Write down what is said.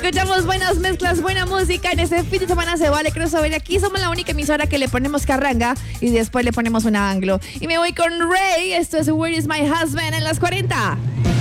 Escuchamos buenas mezclas, buena música. En este fin de semana se vale crossover. Aquí somos la única emisora que le ponemos carranga y después le ponemos una anglo. Y me voy con Ray. Esto es Where is my husband en las 40.